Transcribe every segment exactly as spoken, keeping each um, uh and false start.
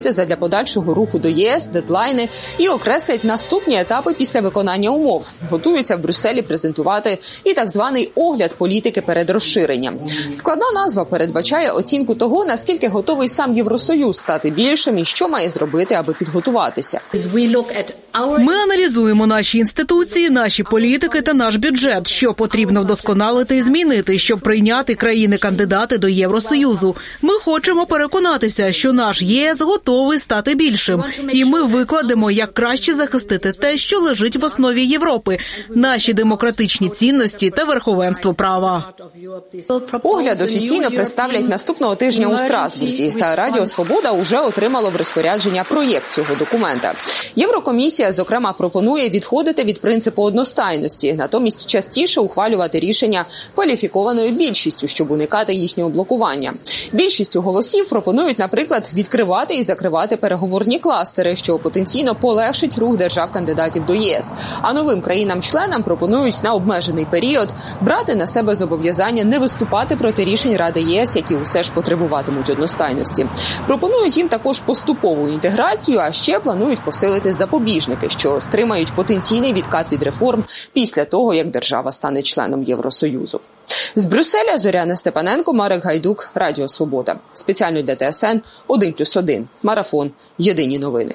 задля подальшого руху до ЄС, дедлайни і окреслять наступні етапи після виконання умов. Готуються в Брюсселі презентувати і так званий огляд політики перед розширенням. Складна назва передбачає оцінку того, наскільки готовий сам Євросоюз стати більшим і що має зробити, аби підготуватися. Ми аналізуємо наші інституції, наші політики та наш бюджет, що потрібно вдосконалити і змінити, щоб прийняти країни-кандидати до Євросоюзу. Ми хочемо переконатися, що наш ЄС готовий стати більшим. І ми викладемо, як краще захистити те, що лежить в основі Європи – наші демократичні цінності та верховенство права. Огляд офіційно представлять наступного тижня у Страсбурзі, та Радіо Свобода уже отримало в розпорядження проєкт цього документа. Єврокомісія, зокрема, пропонує відходити від принципу одностайності, натомість частіше ухвалювати рішення кваліфікованою більшістю, щоб уникати їхнього блокування. Більшістю голосів пропонують, наприклад, відкривати і закривати переговорні кластери, що потенційно полегшить рух держав-кандидатів до ЄС. А новим країнам-членам пропонують на обмежений період брати на себе зобов'язання не виступати проти рішень Ради ЄС, які усе ж потребуватимуть одностайності. Пропонують їм також поступову інтеграцію, а ще планують посилити запобіжники, що стримають потенційний відкат від реформ після того, як держава стане членом Євросоюзу. З Брюсселя Зоряна Степаненко, Марек Гайдук, Радіо Свобода. Спеціально для ТСН один плюс один. Марафон. Єдині новини.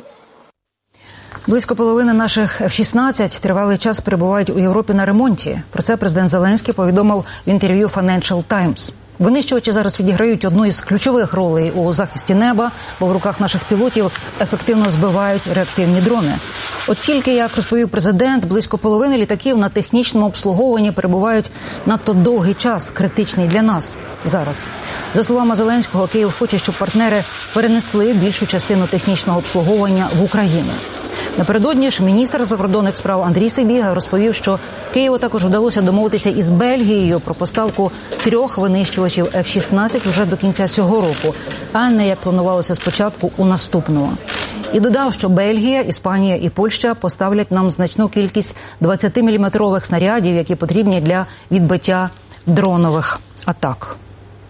Близько половини наших еф шістнадцять тривалий час перебувають у Європі на ремонті. Про це президент Зеленський повідомив в інтерв'ю Financial Times. Винищувачі зараз відіграють одну із ключових ролей у захисті неба, бо в руках наших пілотів ефективно збивають реактивні дрони. От тільки, як розповів президент, близько половини літаків на технічному обслуговуванні перебувають надто довгий час, критичний для нас зараз. За словами Зеленського, Київ хоче, щоб партнери перенесли більшу частину технічного обслуговування в Україну. Напередодні ж міністр закордонних справ Андрій Сибіга розповів, що Києву також вдалося домовитися із Бельгією про поставку трьох винищувачів еф шістнадцять вже до кінця цього року, а не, як планувалося спочатку, у наступному. І додав, що Бельгія, Іспанія і Польща поставлять нам значну кількість двадцятиміліметрових снарядів, які потрібні для відбиття дронових атак.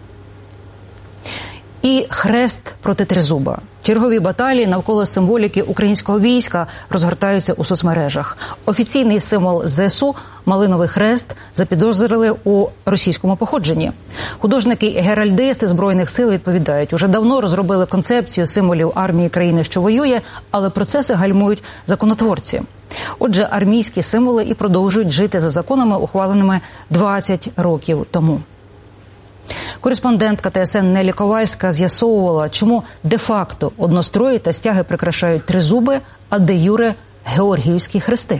І хрест проти тризуба. Чергові баталії навколо символіки українського війська розгортаються у соцмережах. Офіційний символ зе ес у – малиновий хрест – запідозрили у російському походженні. Художники і геральдисти Збройних сил відповідають, уже давно розробили концепцію символів армії країни, що воює, але процеси гальмують законотворці. Отже, армійські символи і продовжують жити за законами, ухваленими двадцять років тому. Кореспондентка ТСН Нелі Ковальська з'ясовувала, чому де-факто однострої та стяги прикрашають тризуби, а де-юре – георгіївські хрести.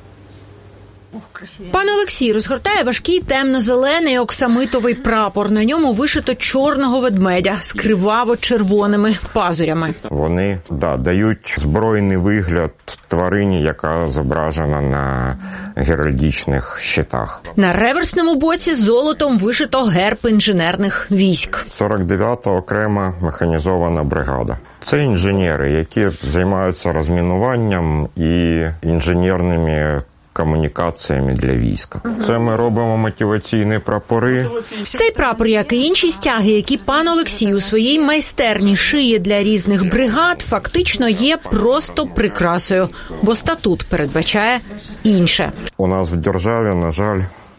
Пан Олексій розгортає важкий темно-зелений оксамитовий прапор. На ньому вишито чорного ведмедя з криваво-червоними пазурями. Вони да, дають збройний вигляд тварині, яка зображена на геральдичних щитах. На реверсному боці золотом вишито герб інженерних військ. сорок дев'ята окрема механізована бригада. Це інженери, які займаються розмінуванням і інженерними комунікаціями для війська. Це ми робимо мотиваційні прапори. Цей прапор, як і інші стяги, які пан Олексій у своїй майстерні шиє для різних бригад, фактично є просто прикрасою, бо статут передбачає інше. У нас в державі, на жаль,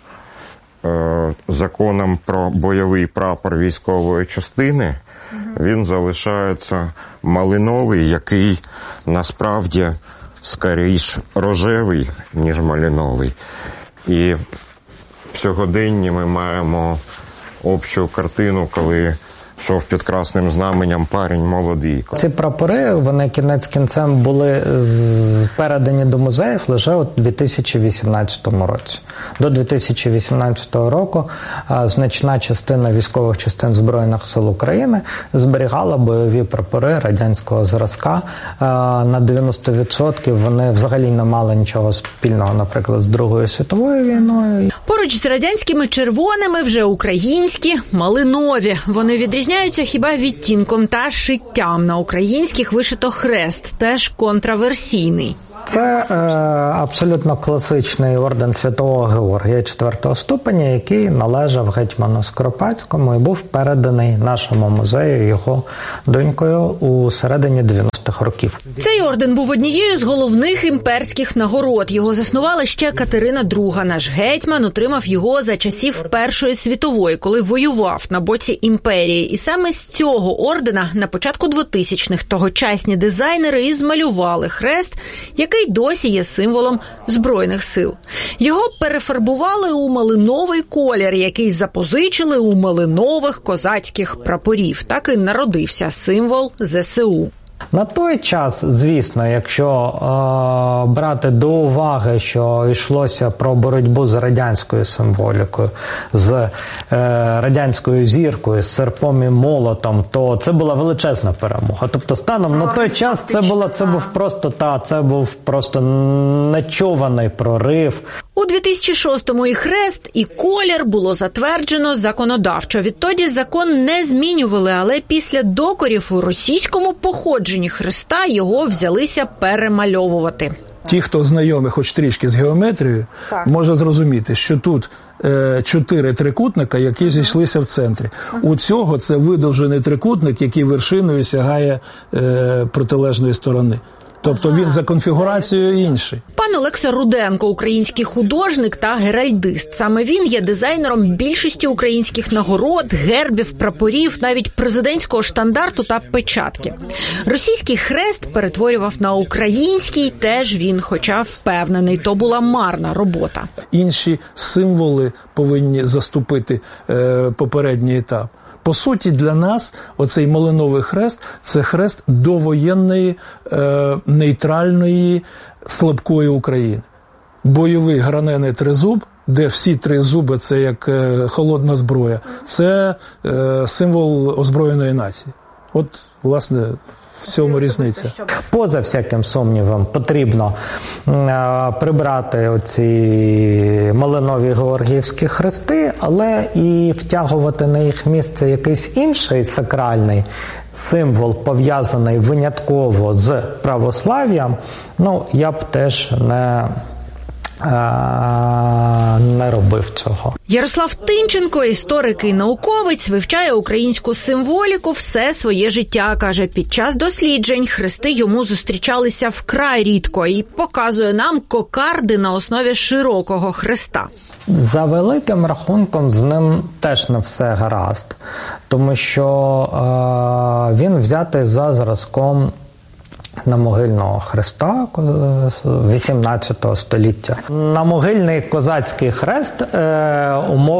законом про бойовий прапор військової частини він залишається малиновий, який насправді скоріш рожевий, ніж малиновий. І в сьогоденні ми маємо общу картину, коли йшов під красним знаменем парень молодий. Ці прапори, вони кінець кінцем були передані до музеїв лише у дві тисячі вісімнадцятому році. До дві тисячі вісімнадцятого року значна частина військових частин Збройних сил України зберігала бойові прапори радянського зразка. На дев'яносто відсотків вони взагалі не мали нічого спільного, наприклад, з Другою світовою війною. Поруч з радянськими червоними вже українські малинові. Вони відрізняються хіба відтінком та шиттям. На українських вишито хрест, теж контраверсійний. Це е, абсолютно класичний орден Святого Георгія четвертого ступеня, який належав гетьману Скоропадському і був переданий нашому музею його донькою у середині дев'яностих років. Цей орден був однією з головних імперських нагород. Його заснувала ще Катерина друга. Наш гетьман отримав його за часів Першої світової, коли воював на боці імперії. І саме з цього ордена на початку двотисячних тогочасні дизайнери і змалювали хрест, який досі є символом Збройних сил. Його перефарбували у малиновий колір, який запозичили у малинових козацьких прапорів. Так і народився символ зе се у. На той час, звісно, якщо е, брати до уваги, що йшлося про боротьбу з радянською символікою, з е, радянською зіркою, з серпом і молотом, то це була величезна перемога. Тобто станом на той час це було, це був просто та, це був просто нечуваний прорив. У дві тисячі шостому і хрест, і колір було затверджено законодавчо. Відтоді закон не змінювали, але після докорів у російському походженні хреста його взялися перемальовувати. Ті, хто знайомий хоч трішки з геометрією, так, може зрозуміти, що тут е, чотири трикутника, які зійшлися в центрі. У цього це видовжений трикутник, який вершиною сягає е, протилежної сторони. Тобто він за конфігурацією інший. Пан Олекса Руденко – український художник та геральдист. Саме він є дизайнером більшості українських нагород, гербів, прапорів, навіть президентського штандарту та печатки. Російський хрест перетворював на український теж він, хоча впевнений, то була марна робота. Інші символи повинні заступити е, попередній етап. По суті, для нас оцей малиновий хрест – це хрест довоєнної, е, нейтральної, слабкої України. Бойовий гранений тризуб, де всі три зуби – це як е, холодна зброя, це е, символ озброєної нації. От, власне, в цьому різниця. Поза всяким сумнівом потрібно е, прибрати оці малинові георгіївські хрести, але і втягувати на їх місце якийсь інший сакральний символ, пов'язаний винятково з православ'ям, ну, я б теж не... не робив цього. Ярослав Тинченко, історик і науковець, вивчає українську символіку все своє життя. Каже, під час досліджень хрести йому зустрічалися вкрай рідко і показує нам кокарди на основі широкого хреста. За великим рахунком з ним теж не все гаразд, тому що е, він взятий за зразком намогильного хреста вісімнадцятого століття. Намогильний козацький хрест е,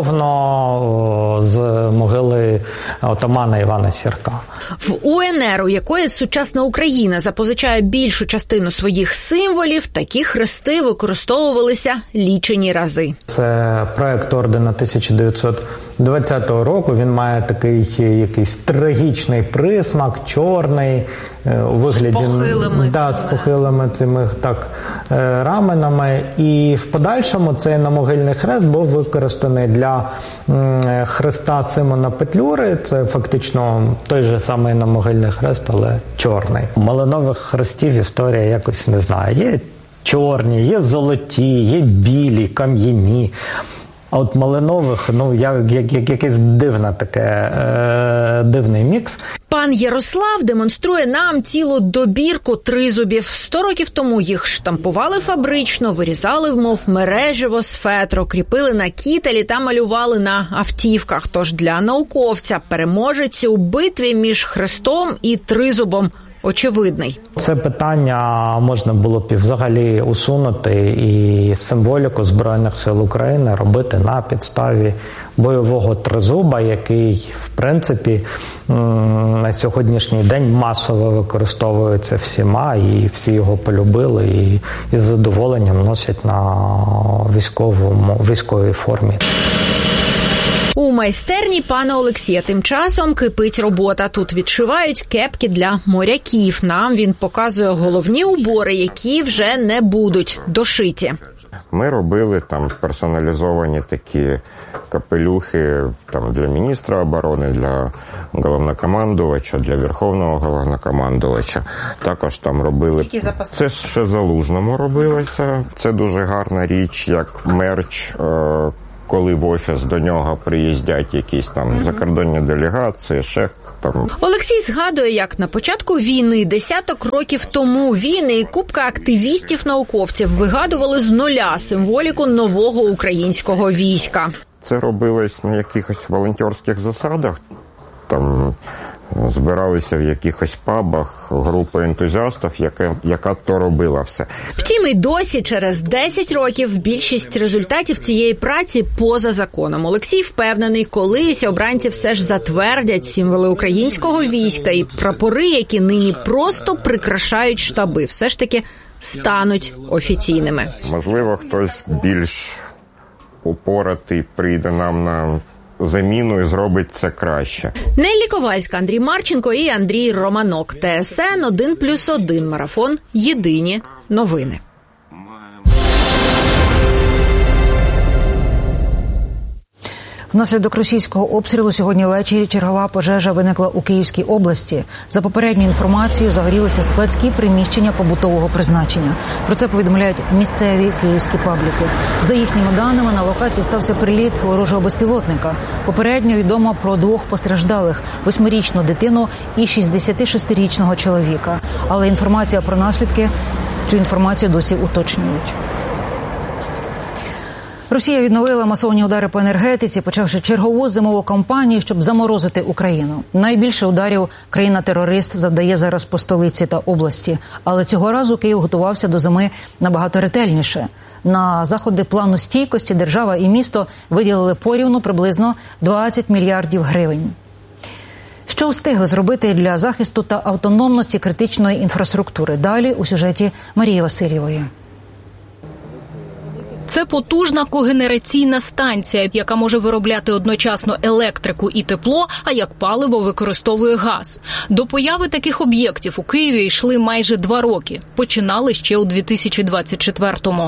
умовно з могили отамана Івана Сірка. В у ен ер, у якої сучасна Україна запозичає більшу частину своїх символів, такі хрести використовувалися лічені рази. Це проект ордена тисяча дев'ятсот двадцятого року. Він має такий якийсь трагічний присмак, чорний, у вигляді з похилими, да, з похилими цими так раменами. І в подальшому цей намогильний хрест був використаний для хреста Симона Петлюри. Це фактично той же самий намогильний хрест, але чорний. Малинових хрестів історія якось не знає. Є чорні, є золоті, є білі, кам'яні. А от малинових, ну, як, як, як якесь дивне таке, е, дивний мікс. Пан Ярослав демонструє нам цілу добірку тризубів. Сто років тому їх штампували фабрично, вирізали вмов мережево з фетру, кріпили на кітелі та малювали на автівках. Тож для науковця переможець у битві між хрестом і тризубом очевидний. Це питання можна було б взагалі усунути і символіку Збройних сил України робити на підставі бойового тризуба, який, в принципі, на сьогоднішній день масово використовується всіма, і всі його полюбили, і із задоволенням носять на військовому, військовій формі. У майстерні пана Олексія тим часом кипить робота. Тут відшивають кепки для моряків. Нам він показує головні убори, які вже не будуть дошиті. Ми робили там персоналізовані такі капелюхи там, для міністра оборони, для головнокомандувача, для верховного головнокомандувача. Також там робили... Це ще Залужному робилося. Це дуже гарна річ, як мерч, коли в офіс до нього приїздять якісь там закордонні делегації, ще там. Олексій згадує, як на початку війни, десяток років тому, він і купка активістів-науковців вигадували з нуля символіку нового українського війська. Це робилось на якихось волонтерських засадах, там збиралися в якихось пабах групи ентузіастів, яка, яка то робила все. Втім, і досі, через десять років, більшість результатів цієї праці поза законом. Олексій впевнений, колись обранці все ж затвердять символи українського війська, і прапори, які нині просто прикрашають штаби, все ж таки стануть офіційними. Можливо, хтось більш упоратий прийде нам на заміну і зробить це краще. Неллі Ковальська, Андрій Марченко і Андрій Романок. ТСН один плюс один. Марафон. Єдині новини. Внаслідок російського обстрілу сьогодні ввечері чергова пожежа виникла у Київській області. За попередньою інформацією, загорілися складські приміщення побутового призначення. Про це повідомляють місцеві київські пабліки. За їхніми даними, на локації стався приліт ворожого безпілотника. Попередньо відомо про двох постраждалих – восьмирічну дитину і шістдесятишестирічного чоловіка. Але інформація про наслідки, цю інформацію досі уточнюють. Росія відновила масовні удари по енергетиці, почавши чергову зимову кампанію, щоб заморозити Україну. Найбільше ударів країна-терорист завдає зараз по столиці та області. Але цього разу Київ готувався до зими набагато ретельніше. На заходи плану стійкості держава і місто виділили порівну приблизно двадцять мільярдів гривень. Що встигли зробити для захисту та автономності критичної інфраструктури? Далі у сюжеті Марії Васильєвої. Це потужна когенераційна станція, яка може виробляти одночасно електрику і тепло, а як паливо використовує газ. До появи таких об'єктів у Києві йшли майже два роки. Починали ще у дві тисячі двадцять четвертому.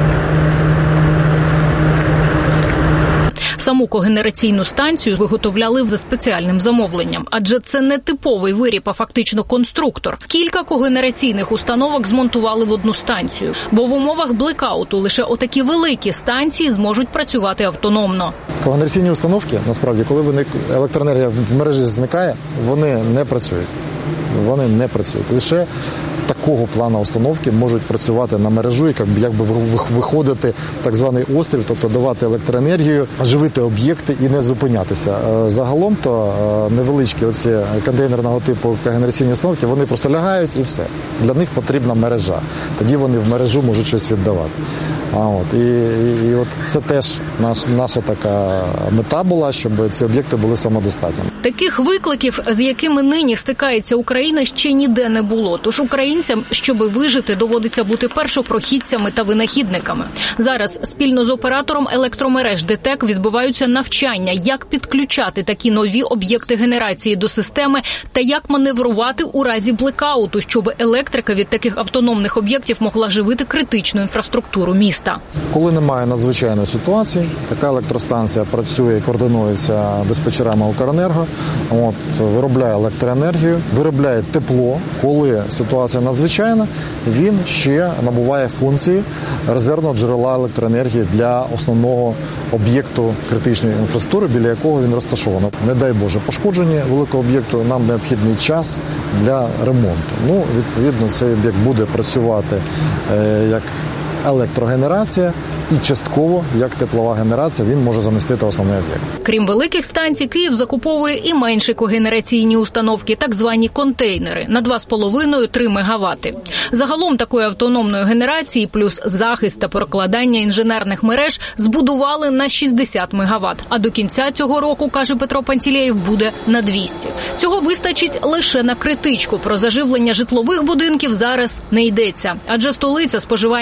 Саму когенераційну станцію виготовляли за спеціальним замовленням, адже це не типовий виріб, а фактично конструктор. Кілька когенераційних установок змонтували в одну станцію, бо в умовах блекауту лише отакі великі станції зможуть працювати автономно. Когенераційні установки, насправді, коли виник електроенергія в мережі зникає, вони не працюють. Вони не працюють. Лише такого плану установки можуть працювати на мережу, і якби виходити в так званий острів, тобто давати електроенергію, живити об'єкти і не зупинятися. Загалом то невеличкі оці контейнерного типу когенераційні установки, вони просто лягають і все. Для них потрібна мережа. Тоді вони в мережу можуть щось віддавати. А от, і, і, і от це теж наш, наша така мета була, щоб ці об'єкти були самодостатніми. Таких викликів, з якими нині стикається Україна, ще ніде не було. Тож українцям, щоби вижити, доводиться бути першопрохідцями та винахідниками. Зараз спільно з оператором електромереж ДТЕК відбуваються навчання, як підключати такі нові об'єкти генерації до системи та як маневрувати у разі блекауту, щоб електрика від таких автономних об'єктів могла живити критичну інфраструктуру міста. Коли немає надзвичайної ситуації, така електростанція працює і координується диспетчерами Укренерго, от, виробляє електроенергію, виробляє тепло. Коли ситуація надзвичайна, він ще набуває функції резервного джерела електроенергії для основного об'єкту критичної інфраструктури, біля якого він розташований. Не дай Боже, пошкодження великого об'єкту, нам необхідний час для ремонту. Ну, відповідно, цей об'єкт буде працювати е, як електрогенерація і частково, як теплова генерація, він може замістити основний об'єкт. Крім великих станцій, Київ закуповує і менші когенераційні установки, так звані контейнери, на два з половиною - три мегавати. Загалом такої автономної генерації плюс захист та прокладання інженерних мереж збудували на шістдесят мегават. А до кінця цього року, каже Петро Пантілеєв, буде на двісті. Цього вистачить лише на критичку. Про заживлення житлових будинків зараз не йдеться. Адже столиця споживає майже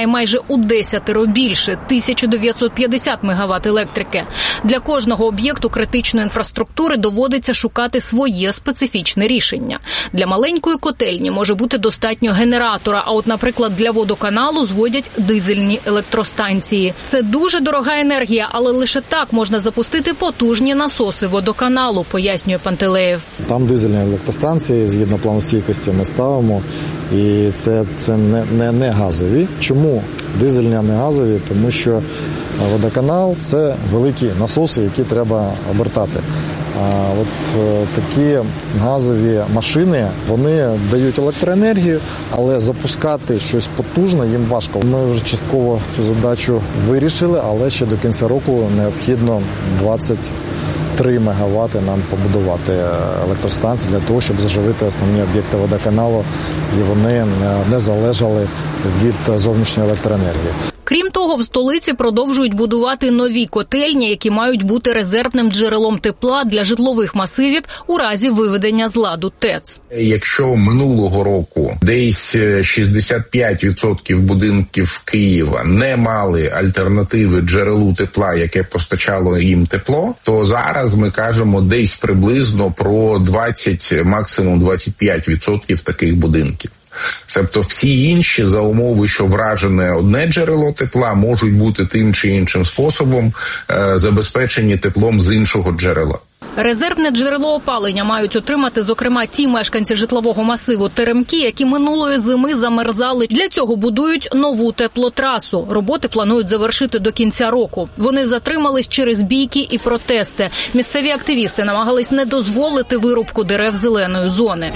у десятеро більше – тисяча дев'ятсот п'ятдесят мегаватт електрики. Для кожного об'єкту критичної інфраструктури доводиться шукати своє специфічне рішення. Для маленької котельні може бути достатньо генератора, а от, наприклад, для водоканалу зводять дизельні електростанції. Це дуже дорога енергія, але лише так можна запустити потужні насоси водоканалу, пояснює Пантелеєв. Там дизельні електростанції, згідно плану стійкості, ми ставимо, і це, це не, не, не газові. Чому дизельні, а не газові? Тому що водоканал – це великі насоси, які треба обертати. А от е, такі газові машини, вони дають електроенергію, але запускати щось потужне їм важко. Ми вже частково цю задачу вирішили, але ще до кінця року необхідно двадцять три мегаватти нам побудувати електростанції для того, щоб заживити основні об'єкти водоканалу, і вони не залежали від зовнішньої електроенергії. Крім того, в столиці продовжують будувати нові котельні, які мають бути резервним джерелом тепла для житлових масивів у разі виведення з ладу ТЕЦ. Якщо минулого року десь шістдесят п'ять відсотків будинків Києва не мали альтернативи джерелу тепла, яке постачало їм тепло, то зараз ми кажемо десь приблизно про двадцять, максимум двадцять п'ять відсотків таких будинків. Тобто всі інші, за умови, що вражене одне джерело тепла, можуть бути тим чи іншим способом е, забезпечені теплом з іншого джерела. Резервне джерело опалення мають отримати, зокрема, ті мешканці житлового масиву Теремки, які минулої зими замерзали. Для цього будують нову теплотрасу. Роботи планують завершити до кінця року. Вони затримались через бійки і протести. Місцеві активісти намагались не дозволити вирубку дерев зеленої зони.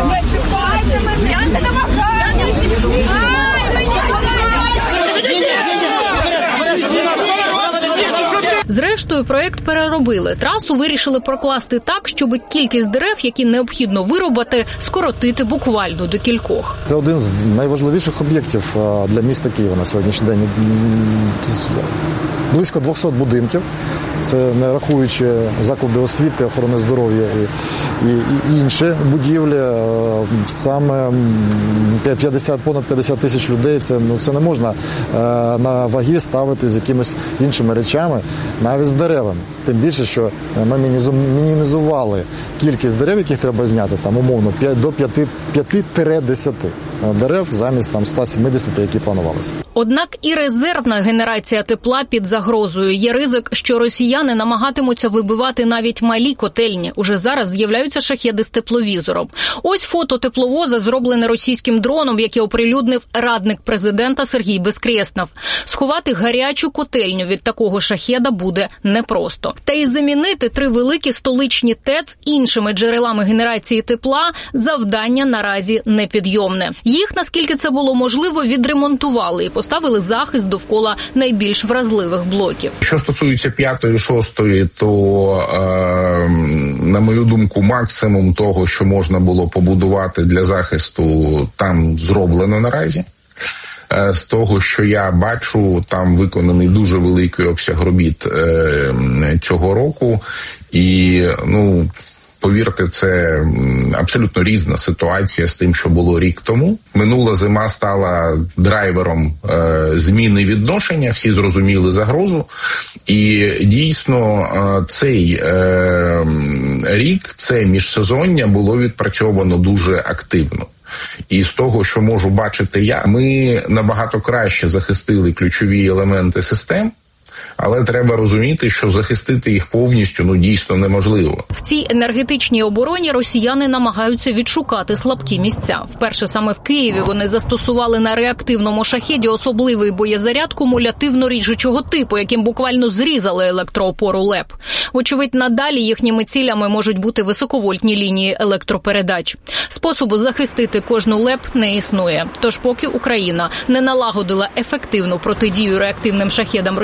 Зрештою, проєкт переробили. Трасу вирішили прокласти так, щоб кількість дерев, які необхідно вирубати, скоротити буквально до кількох. Це один з найважливіших об'єктів для міста Києва на сьогоднішній день. Близько двохсот будинків. Це не рахуючи заклади освіти, охорони здоров'я і, і, і інші будівлі. Саме п'ятдесят, понад п'ятдесят тисяч людей, це, ну, це не можна на ваги ставити з якимись іншими речами, навіть з деревами. Тим більше, що ми мінімізували кількість дерев, яких треба зняти, там умовно до п'яти-десяти дерев замість там ста сімдесят, які планувалися. Однак і резервна генерація тепла під загрозою. Є ризик, що росіяни намагатимуться вибивати навіть малі котельні. Уже зараз з'являються шахеди з тепловізором. Ось фото тепловоза, зроблене російським дроном, яке оприлюднив радник президента Сергій Безкреснов. Сховати гарячу котельню від такого шахеда буде непросто. Та й замінити три великі столичні ТЕЦ іншими джерелами генерації тепла завдання наразі непідйомне. Їх, наскільки це було можливо, відремонтували і поставили захист довкола найбільш вразливих блоків. Що стосується п'ятої, шостої, то, е, на мою думку, максимум того, що можна було побудувати для захисту, там зроблено наразі. Е, з того, що я бачу, там виконаний дуже великий обсяг робіт е, цього року. І, ну, повірте, це абсолютно різна ситуація з тим, що було рік тому. Минула зима стала драйвером е, зміни відношення, всі зрозуміли загрозу. І дійсно е, цей е, рік, це міжсезоння було відпрацьовано дуже активно. І з того, що можу бачити я, ми набагато краще захистили ключові елементи систем, але треба розуміти, що захистити їх повністю, ну, дійсно неможливо. В цій енергетичній обороні росіяни намагаються відшукати слабкі місця. Вперше саме в Києві вони застосували на реактивному шахеді особливий боєзаряд кумулятивно-ріжучого типу, яким буквально зрізали електроопору ЛЕП. Вочевидь, надалі їхніми цілями можуть бути високовольтні лінії електропередач. Способу захистити кожну ЛЕП не існує. Тож поки Україна не налагодила ефективну протидію реактивним шахедам росіян,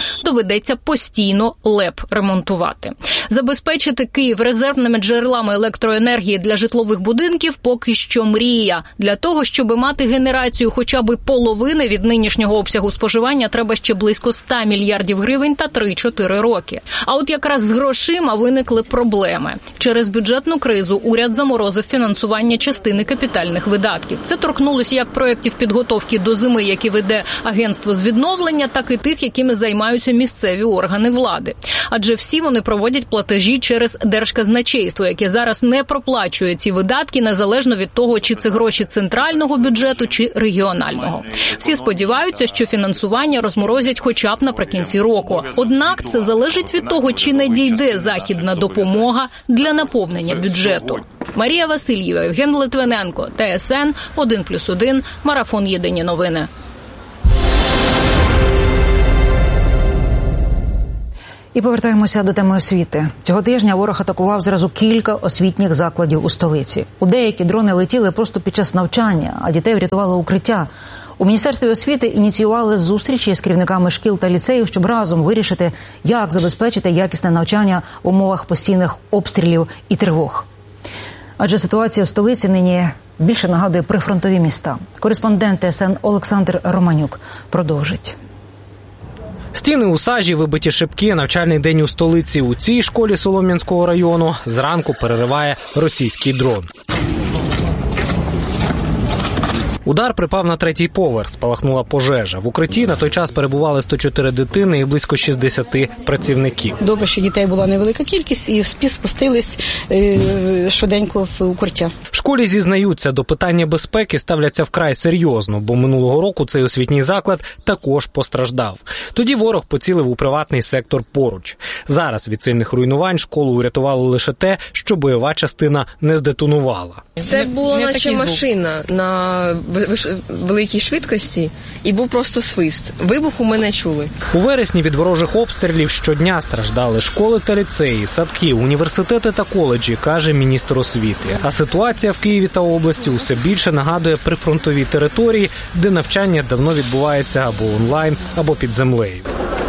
доведеться постійно ЛЕП ремонтувати. Забезпечити Київ резервними джерелами електроенергії для житлових будинків поки що мрія. Для того, щоб мати генерацію хоча б половини від нинішнього обсягу споживання, треба ще близько ста мільярдів гривень та три-чотири роки. А от якраз з грошима виникли проблеми. Через бюджетну кризу уряд заморозив фінансування частини капітальних видатків. Це торкнулося як проєктів підготовки до зими, які веде Агентство з відновлення, так і тих, якими займаються місцеві органи влади. Адже всі вони проводять платежі через Держказначейство, яке зараз не проплачує ці видатки, незалежно від того, чи це гроші центрального бюджету, чи регіонального. Всі сподіваються, що фінансування розморозять хоча б наприкінці року. Однак це залежить від того, чи не дійде західна допомога для наповнення бюджету. Марія Васильєва, Євген Литвиненко, Т С Н, один плюс один, Марафон Єдині новини. І повертаємося до теми освіти. Цього тижня ворог атакував зразу кілька освітніх закладів у столиці. У деякі дрони летіли просто під час навчання, а дітей врятувало укриття. У Міністерстві освіти ініціювали зустрічі з керівниками шкіл та ліцеїв, щоб разом вирішити, як забезпечити якісне навчання в умовах постійних обстрілів і тривог. Адже ситуація в столиці нині більше нагадує прифронтові міста. Кореспондент Т С Н Олександр Романюк продовжить. Стіни у сажі, вибиті шибки, навчальний день у столиці. У цій школі Солом'янського району зранку перериває російський дрон. Удар припав на третій поверх, спалахнула пожежа. В укритті на той час перебували сто чотири дитини і близько шістдесят працівників. Добре, що дітей була невелика кількість і спустились е, швиденько в укриття. В школі зізнаються, до питання безпеки ставляться вкрай серйозно, бо минулого року цей освітній заклад також постраждав. Тоді ворог поцілив у приватний сектор поруч. Зараз від сильних руйнувань школу урятувало лише те, що бойова частина не здетонувала. Це була наче машина на великій швидкості, і був просто свист. Вибуху ми не чули. У вересні від ворожих обстрілів щодня страждали школи та ліцеї, садки, університети та коледжі, каже міністр освіти. А ситуація в Києві та області усе більше нагадує прифронтові території, де навчання давно відбувається або онлайн, або під землею.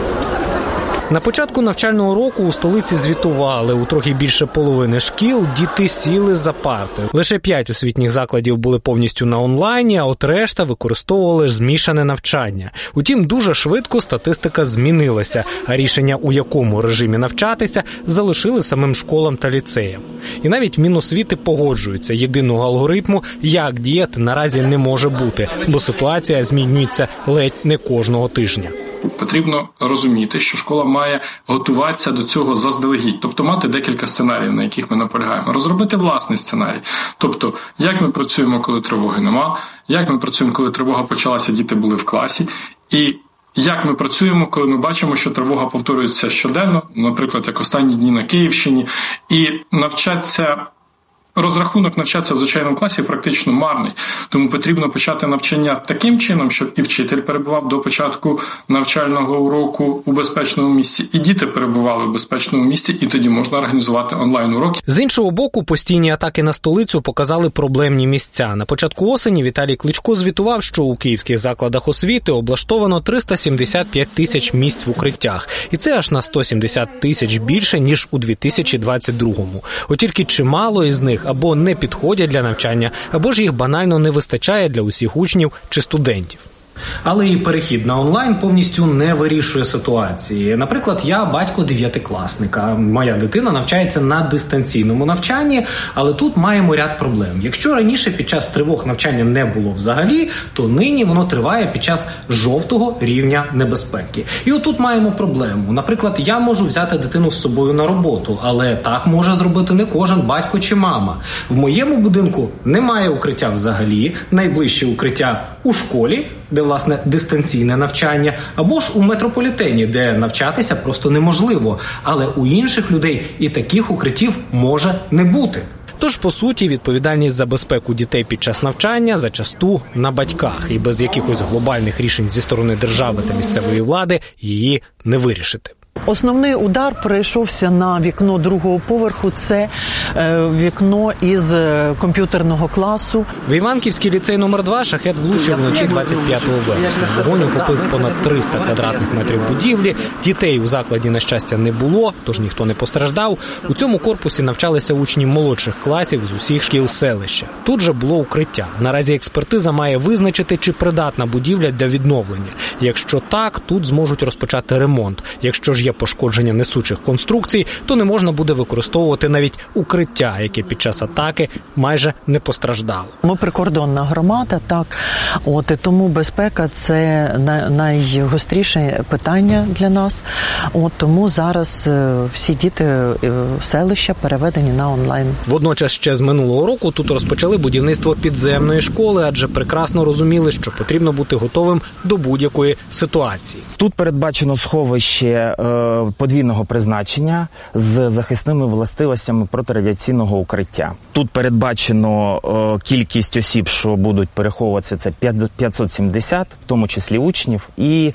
На початку навчального року у столиці звітували. У трохи більше половини шкіл діти сіли за парти. Лише п'ять освітніх закладів були повністю на онлайні, а от решта використовували змішане навчання. Утім, дуже швидко статистика змінилася, а рішення, у якому режимі навчатися, залишили самим школам та ліцеям. І навіть Міносвіти погоджуються, єдиного алгоритму, як діяти, наразі не може бути, бо ситуація змінюється ледь не кожного тижня. Потрібно розуміти, що школа має готуватися до цього заздалегідь, тобто мати декілька сценаріїв, на яких ми наполягаємо. Розробити власний сценарій, тобто як ми працюємо, коли тривоги нема, як ми працюємо, коли тривога почалася, діти були в класі, і як ми працюємо, коли ми бачимо, що тривога повторюється щоденно, наприклад, як останні дні на Київщині, і навчатися... Розрахунок навчатися в звичайному класі практично марний, тому потрібно почати навчання таким чином, щоб і вчитель перебував до початку навчального уроку у безпечному місці, і діти перебували в безпечному місці, і тоді можна організувати онлайн-уроки. З іншого боку, постійні атаки на столицю показали проблемні місця. На початку осені Віталій Кличко звітував, що у київських закладах освіти облаштовано триста сімдесят п'ять тисяч місць в укриттях. І це аж на сто сімдесят тисяч більше, ніж у дві тисячі двадцять другому. От тільки чимало із них або не підходять для навчання, або ж їх банально не вистачає для усіх учнів чи студентів. Але і перехід на онлайн повністю не вирішує ситуації. Наприклад, я батько дев'ятикласника. Моя дитина навчається на дистанційному навчанні, але тут маємо ряд проблем. Якщо раніше під час тривог навчання не було взагалі, то нині воно триває під час жовтого рівня небезпеки. І отут маємо проблему. Наприклад, я можу взяти дитину з собою на роботу, але так може зробити не кожен батько чи мама. В моєму будинку немає укриття взагалі, найближче укриття у школі, де, власне, дистанційне навчання, або ж у метрополітені, де навчатися просто неможливо. Але у інших людей і таких укриттів може не бути. Тож, по суті, відповідальність за безпеку дітей під час навчання зачасту на батьках. І без якихось глобальних рішень зі сторони держави та місцевої влади її не вирішити. Основний удар прийшовся на вікно другого поверху. Це е, вікно із комп'ютерного класу. В Іванківський ліцей номер два шахет влучив вночі двадцять п'ятого вересня. Вогонь охопив понад триста квадратних метрів будівлі. Дітей у закладі, на щастя, не було, тож ніхто не постраждав. У цьому корпусі навчалися учні молодших класів з усіх шкіл селища. Тут же було укриття. Наразі експертиза має визначити, чи придатна будівля для відновлення. Якщо так, тут зможуть розпочати ремонт. Якщо ж є пошкодження несучих конструкцій, то не можна буде використовувати навіть укриття, яке під час атаки майже не постраждало. Ми прикордонна громада, так. От і тому безпека – це найгостріше питання для нас. От тому зараз всі діти селища переведені на онлайн. Водночас ще з минулого року тут розпочали будівництво підземної школи, адже прекрасно розуміли, що потрібно бути готовим до будь-якої ситуації. Тут передбачено сховище е, подвійного призначення з захисними властивостями протирадіаційного укриття. Тут передбачено е, кількість осіб, що будуть переховуватися, це п'ятсот сімдесят, в тому числі учнів і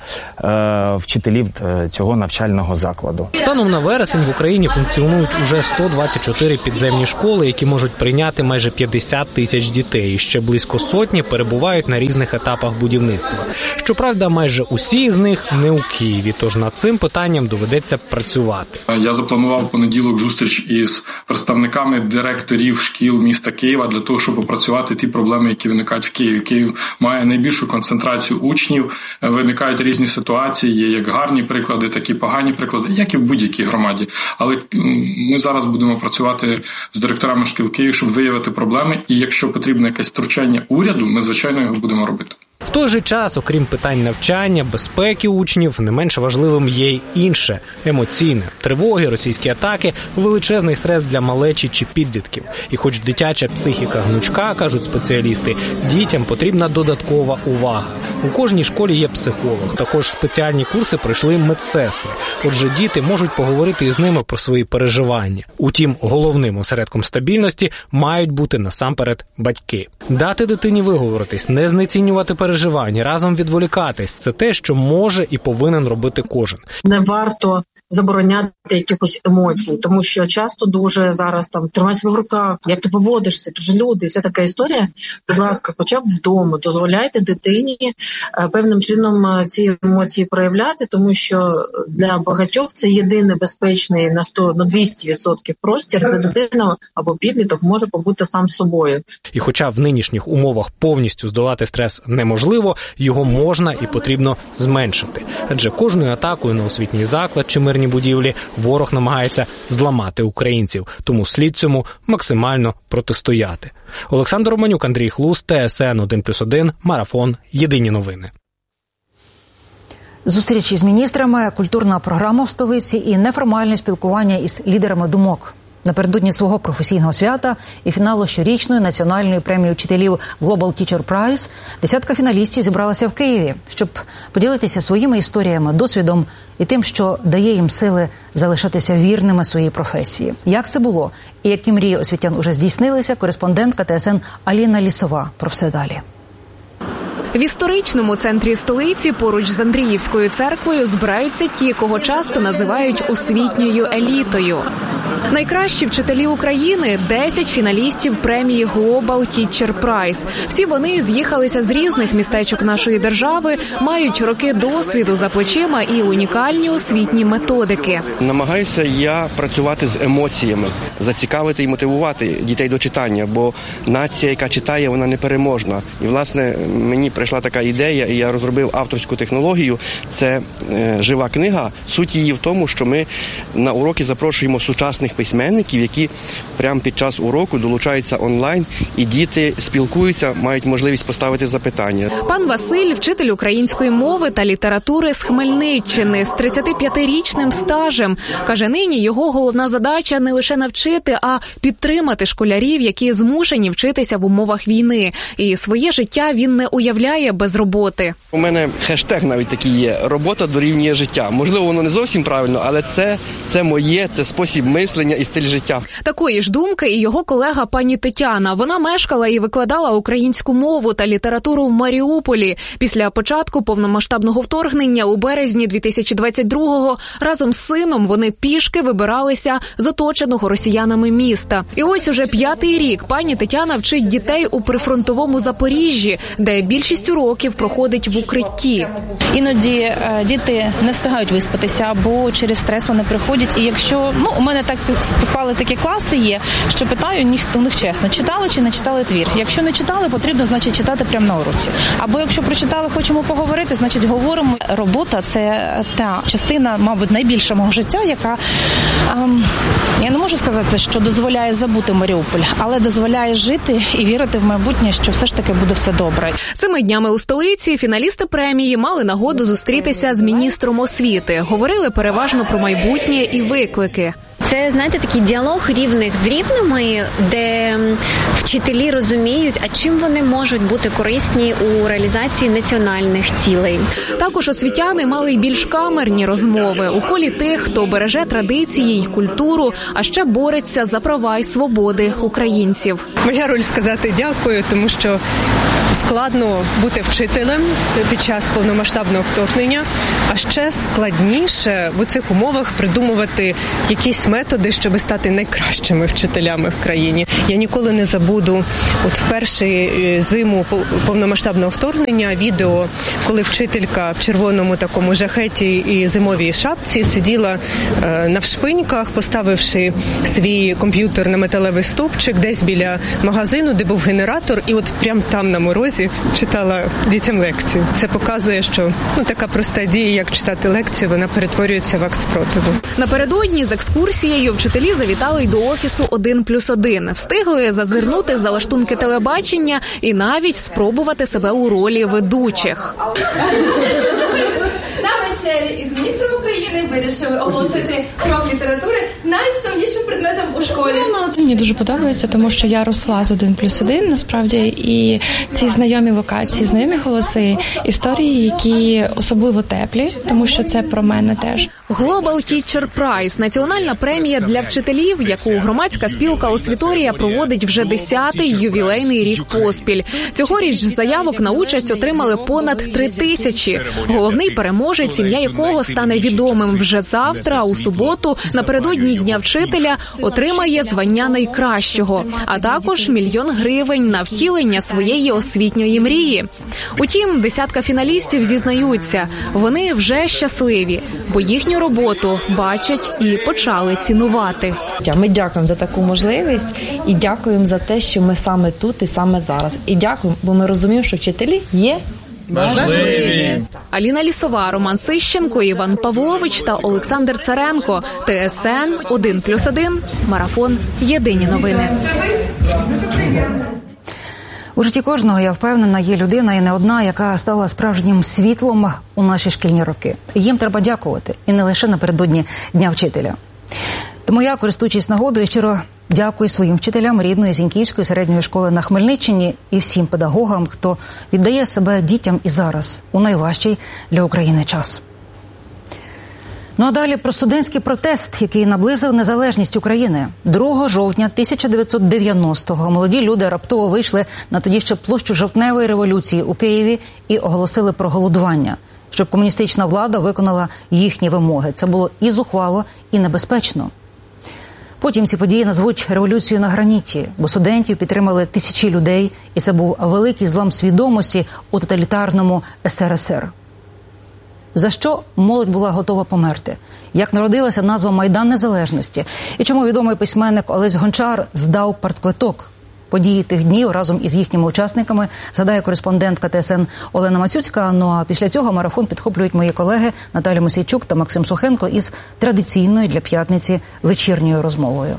е, вчителів цього навчального закладу. Станом на вересень в Україні функціонують уже сто двадцять чотири підземні школи, які можуть прийняти майже п'ятдесят тисяч дітей. І ще близько сотні перебувають на різних етапах будівництва. Щоправда, майже усі з них не у Києві, тож над цим питанням доведеться працювати. Я запланував понеділок зустріч із представниками директорів шкіл міста Києва для того, щоб опрацювати ті проблеми, які виникають в Києві. Київ має найбільшу концентрацію учнів, виникають різні ситуації, є як гарні приклади, так і погані приклади, як і в будь-якій громаді. Але ми зараз будемо працювати з директорами шкіл Києва, щоб виявити проблеми, і якщо потрібне якесь втручання уряду, ми, звичайно, його будемо робити. В той же час, окрім питань навчання, безпеки учнів, не менш важливим є й інше – емоційне. Тривоги, російські атаки, величезний стрес для малечі чи підлітків. І хоч дитяча психіка гнучка, кажуть спеціалісти, дітям потрібна додаткова увага. У кожній школі є психолог, також спеціальні курси пройшли медсестри. Отже, діти можуть поговорити із ними про свої переживання. Утім, головним осередком стабільності мають бути насамперед батьки. Дати дитині виговоритись, не знецінювати переживання, разом відволікатись – це те, що може і повинен робити кожен. Не варто забороняти якихось емоцій, тому що часто дуже зараз там тримай себе в руках, як ти поводишся, дуже люди, вся така історія. Будь ласка, хоча б вдома дозволяйте дитині певним чином ці емоції проявляти, тому що для багатьох це єдиний безпечний на сто, на двісті відсотків простір, де дитина або підліток може побути сам собою. І хоча в нинішніх умовах повністю здолати стрес неможливо, його можна і потрібно зменшити. Адже кожною атакою на освітній заклад чи мирні будівлі ворог намагається зламати українців, тому слід цьому максимально протистояти. Олександр Романюк, Андрій Хлус, ТСН один плюс один, Марафон, Єдині новини. Зустрічі з міністрами, культурна програма в столиці і неформальне спілкування із лідерами думок. Напередодні свого професійного свята і фіналу щорічної національної премії вчителів Global Teacher Prize десятка фіналістів зібралася в Києві, щоб поділитися своїми історіями, досвідом і тим, що дає їм сили залишатися вірними своїй професії. Як це було і які мрії освітян уже здійснилися, кореспондентка ТСН Аліна Лісова. Про все далі. В історичному центрі столиці поруч з Андріївською церквою збираються ті, кого часто називають освітньою елітою. Найкращі вчителі України – десять фіналістів премії Global Teacher Prize. Всі вони з'їхалися з різних містечок нашої держави, мають роки досвіду за плечима і унікальні освітні методики. Намагаюся я працювати з емоціями, зацікавити і мотивувати дітей до читання, бо нація, яка читає, вона непереможна. І, власне, мені прийшла така ідея, і я розробив авторську технологію. Це е, жива книга. Суть її в тому, що ми на уроки запрошуємо сучасних письменників, які прямо під час уроку долучаються онлайн, і діти спілкуються, мають можливість поставити запитання. Пан Василь – вчитель української мови та літератури з Хмельниччини з тридцятип'ятирічним стажем. Каже, нині його головна задача не лише навчити, а підтримати школярів, які змушені вчитися в умовах війни. І своє життя він не уявляє без роботи. У мене хештег навіть такий є – робота дорівнює життя. Можливо, воно не зовсім правильно, але це, це моє, це спосіб мислення. мислення і стиль життя. Такої ж думки і його колега пані Тетяна. Вона мешкала і викладала українську мову та літературу в Маріуполі. Після початку повномасштабного вторгнення у березні дві тисячі двадцять другого разом з сином вони пішки вибиралися з оточеного росіянами міста. І ось уже п'ятий рік пані Тетяна вчить дітей у прифронтовому Запоріжжі, де більшість уроків проходить в укритті. Іноді е, діти не встигають виспатися, або через стрес вони приходять. І якщо, ну, у мене так співпали такі класи є, що питаю у них чесно, читали чи не читали твір. Якщо не читали, потрібно, значить, читати прямо на уроці. Або якщо прочитали, хочемо поговорити, значить, говоримо. Робота – це та частина, мабуть, найбільша мого життя, яка, ем, я не можу сказати, що дозволяє забути Маріуполь, але дозволяє жити і вірити в майбутнє, що все ж таки буде все добре. Цими днями у столиці фіналісти премії мали нагоду зустрітися з міністром освіти. Говорили переважно про майбутнє і виклики. Це, знаєте, такий діалог рівних з рівними, де вчителі розуміють, а чим вони можуть бути корисні у реалізації національних цілей. Також освітяни мали й більш камерні розмови у колі тих, хто береже традиції й культуру, а ще бореться за права й свободи українців. Моя роль сказати дякую, тому що складно бути вчителем під час повномасштабного вторгнення, а ще складніше в цих умовах придумувати якісь методи, щоб стати найкращими вчителями в країні. Я ніколи не забуду от в першу зиму повномасштабного вторгнення відео, коли вчителька в червоному такому жакеті і зимовій шапці сиділа е, навшпиньках, поставивши свій комп'ютер на металевий стовпчик десь біля магазину, де був генератор, і от прямо там на морозі читала дітям лекцію. Це показує, що ну, така проста дія, як читати лекцію, вона перетворюється в акт спротиву. Напередодні з екскурсією вчителі завітали й до офісу один плюс один. Встигли зазирнути за лаштунки телебачення і навіть спробувати себе у ролі ведучих. На вечері із міністром України вирішили оголосити урок літератури найосновнішим предметом у школі. Мені дуже подобається, тому що я росла з один плюс один, насправді, і ці знайомі локації, знайомі голоси, історії, які особливо теплі, тому що це про мене теж. Global Teacher Prize – національна премія для вчителів, яку громадська спілка «Освіторія» проводить вже десятий ювілейний рік поспіль. Цьогоріч заявок на участь отримали понад три тисячі. Головний переможець, ім'я якого стане відомим вже завтра, у суботу, напередодні Дня вчителя, отримає звання найкращого, а також мільйон гривень на втілення своєї освітньої мрії. Утім, десятка фіналістів зізнаються, вони вже щасливі, бо їхню роботу бачать і почали цінувати. Ми дякуємо за таку можливість і дякуємо за те, що ми саме тут і саме зараз. І дякуємо, бо ми розуміємо, що вчителі є важливі. Аліна Лісова, Роман Сищенко, Іван Павлович та Олександр Царенко. ТСН один плюс один. Марафон. Єдині новини. У житті кожного, я впевнена, є людина і не одна, яка стала справжнім світлом у наші шкільні роки. І їм треба дякувати. І не лише напередодні Дня вчителя. Тому я, користуючись нагодою, щиро дякую своїм вчителям рідної Зіньківської середньої школи на Хмельниччині і всім педагогам, хто віддає себе дітям і зараз, у найважчий для України час. Ну а далі про студентський протест, який наблизив незалежність України. другого жовтня тисяча дев'ятсот дев'яностого молоді люди раптово вийшли на тоді ще площу Жовтневої революції у Києві і оголосили про голодування, щоб комуністична влада виконала їхні вимоги. Це було і зухвало, і небезпечно. Потім ці події назвуть революцією на граніті, бо студентів підтримали тисячі людей, і це був великий злам свідомості у тоталітарному ес ер ес ер. За що молодь була готова померти? Як народилася назва «Майдан Незалежності»? І чому відомий письменник Олесь Гончар здав партквиток? Події тих днів разом із їхніми учасниками згадає кореспондентка Те Ес Ен Олена Мацюцька. Ну а після цього марафон підхоплюють мої колеги Наталя Мосійчук та Максим Сухенко із традиційною для п'ятниці вечірньою розмовою.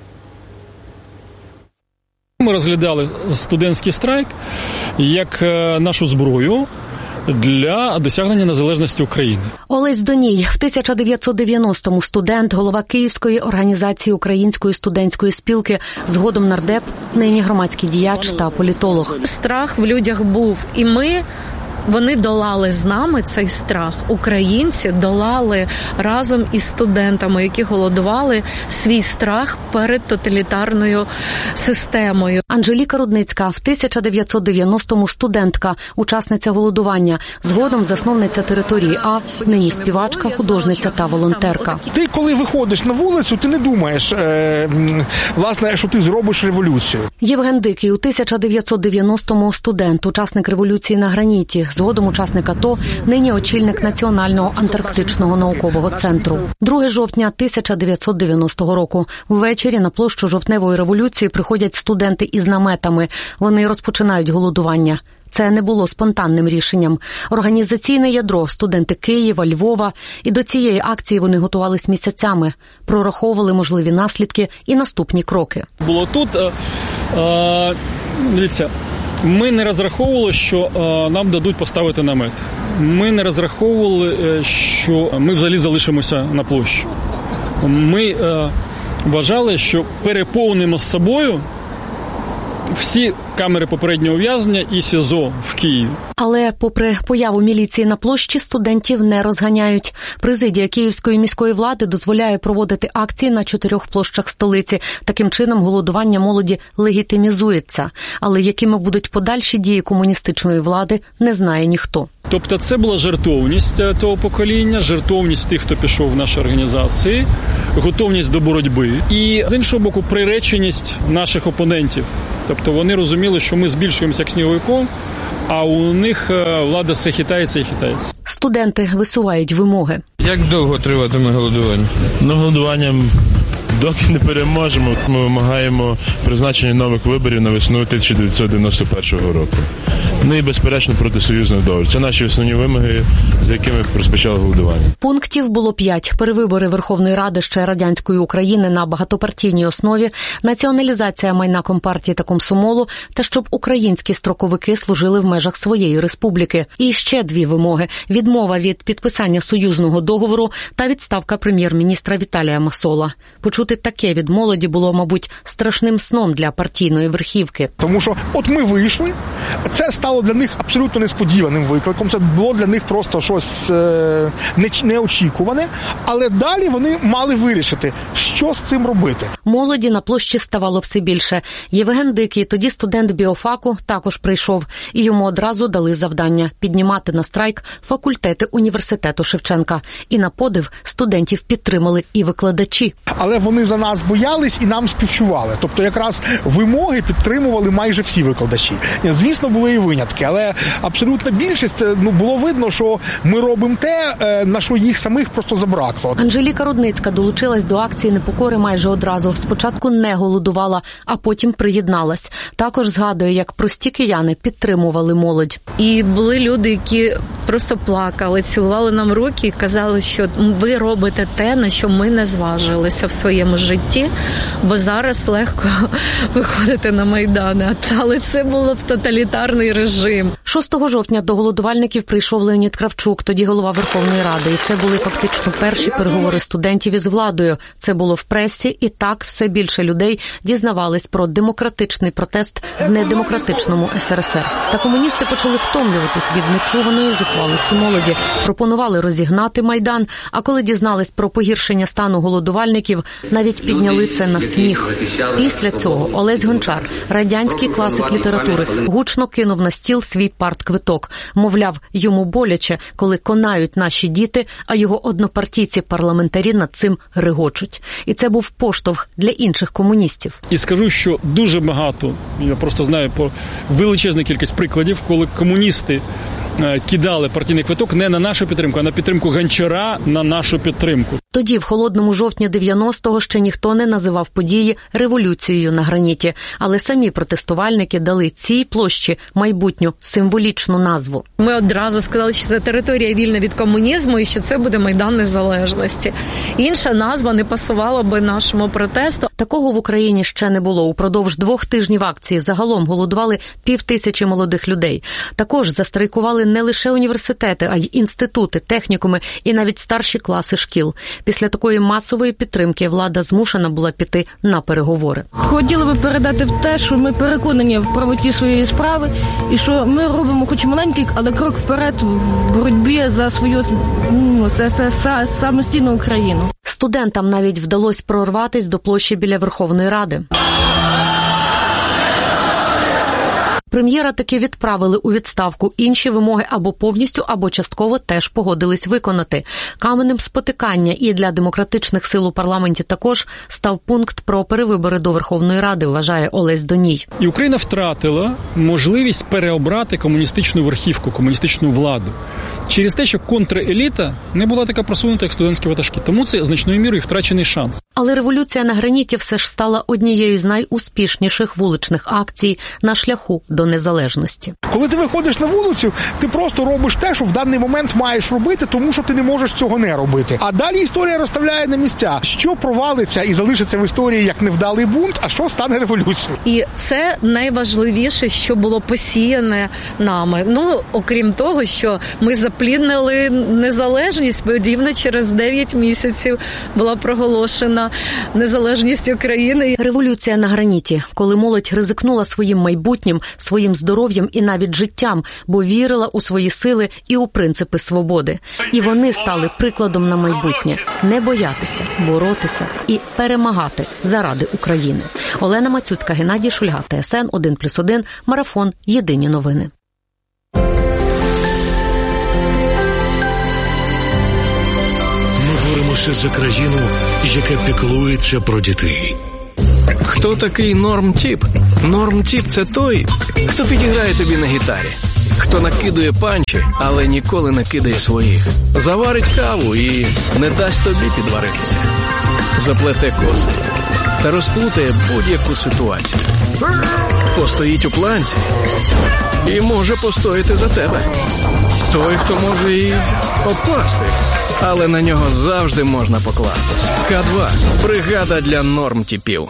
Ми розглядали студентський страйк як нашу зброю для досягнення незалежності України. Олесь Доній, в тисяча дев'ятсот дев'яностому студент, голова Київської організації Української студентської спілки, згодом нардеп, нині громадський діяч та політолог. Страх в людях був, і ми Вони долали з нами цей страх. Українці долали разом із студентами, які голодували, свій страх перед тоталітарною системою. Анжеліка Рудницька в тисяча дев'ятсот дев'яностому студентка, учасниця голодування, згодом засновниця території А, нині співачка, художниця та волонтерка. Ти, коли виходиш на вулицю, ти не думаєш, е, власне, що ти зробиш революцію. Євген Дикий у тисяча дев'ятсот дев'яностому студент, учасник революції на граніті, згодом учасник АТО, нині очільник Національного антарктичного наукового центру. другого жовтня тисяча дев'ятсот дев'яностого року. Ввечері на площу жовтневої революції приходять студенти із наметами. Вони розпочинають голодування. Це не було спонтанним рішенням. Організаційне ядро – студенти Києва, Львова. І до цієї акції вони готувались місяцями. Прораховували можливі наслідки і наступні кроки. Було тут, е, дивіться, ми не розраховували, що е, нам дадуть поставити намет. Ми не розраховували, що ми взагалі залишимося на площі. Ми е, вважали, що переповнимо з собою всі камери попереднього ув'язнення і СІЗО в Києві. Але попри появу міліції на площі, студентів не розганяють. Президія Київської міської влади дозволяє проводити акції на чотирьох площах столиці. Таким чином голодування молоді легітимізується. Але якими будуть подальші дії комуністичної влади, не знає ніхто. Тобто це була жертовність того покоління, жертовність тих, хто пішов в наші організації, готовність до боротьби і, з іншого боку, приреченість наших опонентів. Тобто вони розуміли, що ми збільшуємося як сніговиком, а у них влада все хитається і хитається. Студенти висувають вимоги. Як довго триватиме голодування? Ну, голодуванням доки не переможемо. Ми вимагаємо призначення нових виборів на весну тисяча дев'ятсот дев'яносто першого року. Ну і, безперечно, протисоюзний договір. Це наші основні вимоги, за якими розпочало голодування. Пунктів було п'ять. Перевибори Верховної Ради ще радянської України на багатопартійній основі, націоналізація майна Компартії та Комсомолу та щоб українські строковики служили в межах своєї республіки. І ще дві вимоги – відмова від підписання союзного договору та відставка прем'єр-міністра Віталія Масола. Почути таке від молоді було, мабуть, страшним сном для партійної верхівки. Тому що от ми вийшли, це стало для них абсолютно несподіваним викликом, це було для них просто щось е, неочікуване, але далі вони мали вирішити, що з цим робити. Молоді на площі ставало все більше. Євген Дикий, тоді студент біофаку, також прийшов, і йому одразу дали завдання – піднімати на страйк факультети університету Шевченка. І на подив студентів підтримали і викладачі. Але вони за нас боялись і нам співчували. Тобто якраз вимоги підтримували майже всі викладачі. Звісно, були і винятки, але абсолютна більшість, це, ну, було видно, що ми робимо те, на що їх самих просто забракло. Анжеліка Рудницька долучилась до акції непокори майже одразу. Спочатку не голодувала, а потім приєдналась. Також згадує, як прості кияни підтримували молодь. І були люди, які просто плакали, цілували нам руки і казали, що ви робите те, на що ми не зважилися в своєму житті, бо зараз легко виходити на Майдани. Але це було б тоталітарний режим. шостого жовтня до голодувальників прийшов Леонід Кравчук, тоді голова Верховної Ради. І це були фактично перші переговори студентів із владою. Це було в пресі, і так все більше людей дізнавались про демократичний протест в недемократичному ес ер ес ер. Та комуністи почали втомлюватись від нечуваної зухвалості молоді. Пропонували розігнати Майдан, а коли дізнались про погіршення стану голодувальників, навіть підняли це на сміх. Після цього Олесь Гончар, радянський класик літератури, гучно кинув на стіл свій партквиток. Мовляв, йому боляче, коли конають наші діти, а його однопартійці-парламентарі над цим регочуть. І це був поштовх для інших комуністів. І скажу, що дуже багато, я просто знаю про величезну кількість прикладів, коли комуністи кидали партійний квиток не на нашу підтримку, а на підтримку Гончара, на нашу підтримку. Тоді, в холодному жовтні дев'яностого, ще ніхто не називав події революцією на граніті. Але самі протестувальники дали цій площі майбутню символічну назву. Ми одразу сказали, що це територія вільна від комунізму і що це буде Майдан Незалежності. Інша назва не пасувала би нашому протесту. Такого в Україні ще не було. Упродовж двох тижнів акції загалом голодували півтисячі молодих людей. Також застрайкували не лише університети, а й інститути, технікуми і навіть старші класи шкіл. Після такої масової підтримки влада змушена була піти на переговори. Хотіли би передати те, що ми переконані в правоті своєї справи і що ми робимо хоч маленький, але крок вперед в боротьбі за свою ну, за, за, за самостійну Україну. Студентам навіть вдалося прорватися до площі біля Верховної Ради. Прем'єра таки відправили у відставку. Інші вимоги або повністю, або частково теж погодились виконати. Каменем спотикання і для демократичних сил у парламенті також став пункт про перевибори до Верховної Ради, вважає Олесь Доній. І Україна втратила можливість переобрати комуністичну верхівку, комуністичну владу. Через те, що контреліта не була така просунута, як студентські ватажки. Тому це значною мірою втрачений шанс. Але революція на граніті все ж стала однією з найуспішніших вуличних акцій на шляху до незалежності. Коли ти виходиш на вулицю, ти просто робиш те, що в даний момент маєш робити, тому що ти не можеш цього не робити. А далі історія розставляє на місця, що провалиться і залишиться в історії як невдалий бунт, а що стане революцією. І це найважливіше, що було посіяне нами. Ну, окрім того, що ми запліднили незалежність, бо рівно через дев'ять місяців була проголошена незалежність України. Революція на граніті, коли молодь ризикнула своїм майбутнім, своїм здоров'ям і навіть життям, бо вірила у свої сили і у принципи свободи. І вони стали прикладом на майбутнє. Не боятися, боротися і перемагати заради України. Олена Мацюцька, Геннадій Шульга, ТСН один плюс один, Марафон, Єдині новини. Ми боремося за країну, яка піклується про дітей. Хто такий норм-тіп? Норм-тіп – це той, хто підіграє тобі на гітарі, хто накидує панчі, але ніколи не кидає своїх, заварить каву і не дасть тобі підваритися, заплете коси та розплутає будь-яку ситуацію, постоїть у планці і може постояти за тебе. Той, хто може і обкласти, але на нього завжди можна покластись. Ка два – бригада для норм-тіпів.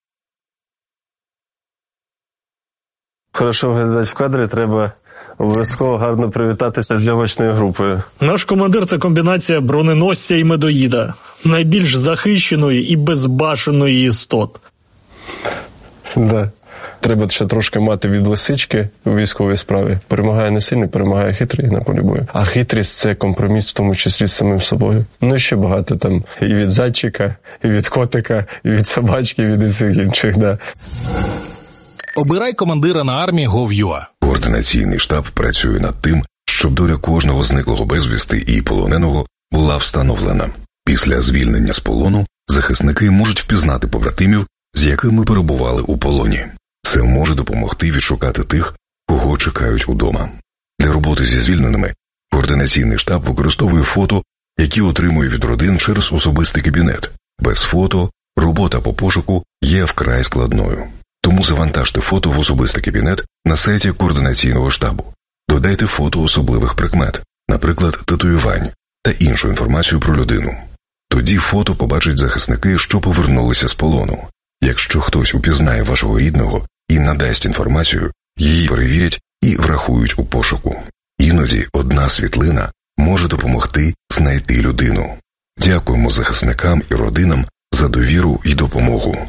Хорошо виглядати в кадрі, треба обов'язково гарно привітатися з зйомочною групою. Наш командир – це комбінація броненосця і медоїда. Найбільш захищеної і безбашеної істот. Да. Треба ще трошки мати від лисички у військовій справі. Перемагає не сильний, перемагає хитрий на полі бою. А хитрість – це компроміс в тому числі з самим собою. Ну і ще багато там і від зайчика, і від котика, і від собачки, і від усіх інших, да. Обирай командира на армії точка гов точка ю а. Координаційний штаб працює над тим, щоб доля кожного зниклого безвісти і полоненого була встановлена. Після звільнення з полону захисники можуть впізнати побратимів, з якими перебували у полоні. Це може допомогти відшукати тих, кого чекають удома. Для роботи зі звільненими координаційний штаб використовує фото, які отримує від родин через особистий кабінет. Без фото робота по пошуку є вкрай складною. Тому завантажте фото в особистий кабінет на сайті координаційного штабу. Додайте фото особливих прикмет, наприклад, татуювань та іншу інформацію про людину. Тоді фото побачать захисники, що повернулися з полону. Якщо хтось упізнає вашого рідного і надасть інформацію, її перевірять і врахують у пошуку. Іноді одна світлина може допомогти знайти людину. Дякуємо захисникам і родинам за довіру і допомогу.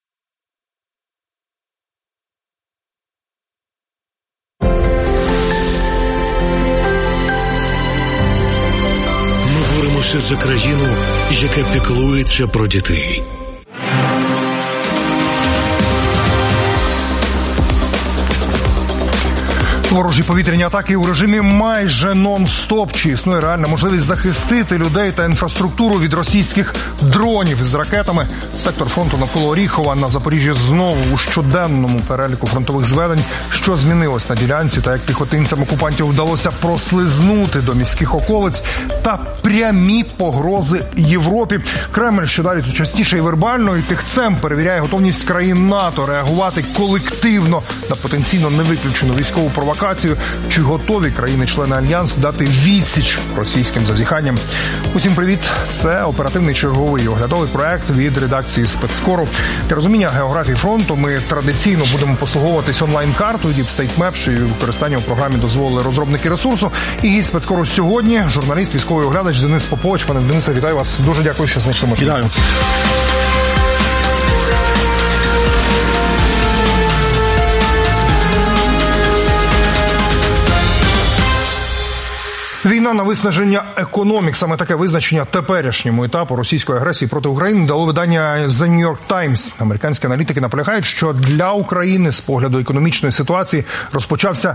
Ми боремося за країну, яка піклується про дітей. Ворожі повітряні атаки у режимі майже нон-стоп. Чи існує реальна можливість захистити людей та інфраструктуру від російських дронів з ракетами? Сектор фронту навколо Оріхова на Запоріжжі знову у щоденному переліку фронтових зведень. Що змінилось на ділянці та як піхотинцям окупантів вдалося прослизнути до міських околиць та прямі погрози Європі. Кремль щодалі тут частіше і вербально, і тихцем перевіряє готовність країн НАТО реагувати колективно на потенційно невиключену військову провокацію провокацію, чи готові країни-члени Альянсу дати відсіч російським зазіханням. Усім привіт! Це оперативний черговий оглядовий проект від редакції Спецкору. Для розуміння географії фронту ми традиційно будемо послуговуватись онлайн-картою Deep State Map, що її використання у програмі дозволили розробники ресурсу. І гість Спецкору сьогодні – журналіст, військовий оглядач Денис Попович. Пане Денисе, вітаю вас. Дуже дякую, що знайшли можливість. Вітаю. Війна на виснаження економік. Саме таке визначення теперішньому етапу російської агресії проти України дало видання The New York Times. Американські аналітики наполягають, що для України з погляду економічної ситуації розпочався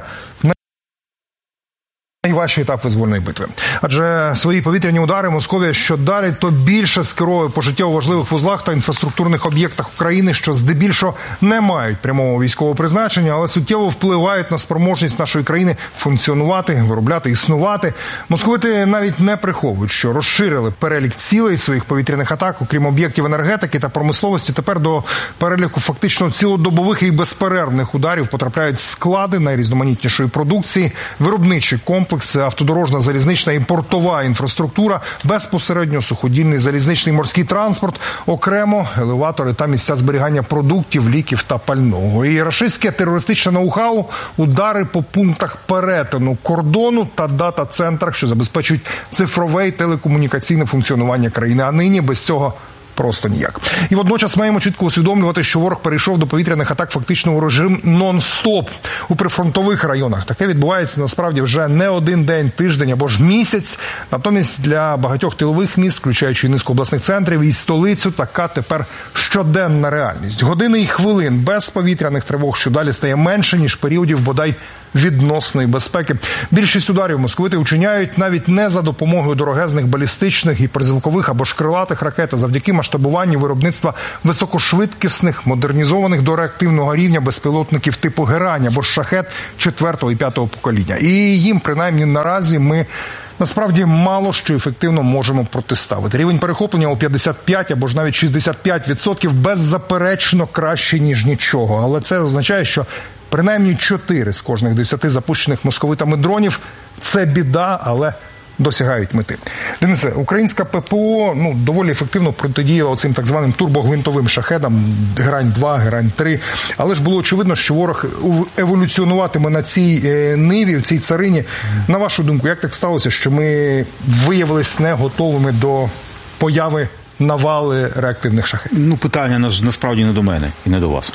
найважчий етап визвольної битви. Адже свої повітряні удари Московія що далі, то більше скерує по життєво важливих вузлах та інфраструктурних об'єктах України, що здебільшого не мають прямого військового призначення, але суттєво впливають на спроможність нашої країни функціонувати, виробляти, існувати. Московити навіть не приховують, що розширили перелік цілей своїх повітряних атак, окрім об'єктів енергетики та промисловості. Тепер до переліку фактично цілодобових і безперервних ударів потрапляють склади найрізноманітнішої продукції, виробничі комплекси, автодорожна, залізнична і портова інфраструктура, безпосередньо суходільний залізничний морський транспорт, окремо елеватори та місця зберігання продуктів, ліків та пального. І рашистське терористичне ноу-хау, удари по пунктах перетину кордону та дата-центрах, що забезпечують цифрове і телекомунікаційне функціонування країни. А нині без цього просто ніяк. І водночас маємо чітко усвідомлювати, що ворог перейшов до повітряних атак фактично у режим нон-стоп у прифронтових районах. Таке відбувається насправді вже не один день, тиждень або ж місяць. Натомість для багатьох тилових міст, включаючи низку обласних центрів і столицю, така тепер щоденна реальність. Години і хвилин без повітряних тривог що далі стає менше, ніж періодів бодай відносної безпеки. Більшість ударів московити вчиняють навіть не за допомогою дорогезних балістичних, гіперзвукових або ж крилатих ракет, а завдяки масштабуванню виробництва високошвидкісних, модернізованих до реактивного рівня безпілотників типу «Герань» або «Шахет» четвертого і п'ятого покоління. І їм, принаймні наразі, ми насправді мало що ефективно можемо протиставити. Рівень перехоплення у п'ятдесят п'ять або ж навіть шістдесят п'ять відсотків беззаперечно краще, ніж нічого. Але це означає, що принаймні чотири з кожних десяти запущених московитами дронів – це біда, але досягають мети. Денисе, українська ППО ну, доволі ефективно протидіяла цим так званим турбогвинтовим шахедам Герань два, Герань три. Але ж було очевидно, що ворог еволюціонуватиме на цій ниві, в цій царині. На вашу думку, як так сталося, що ми виявилися не готовими до появи навали реактивних шахедів? Ну, питання насправді не до мене і не до вас.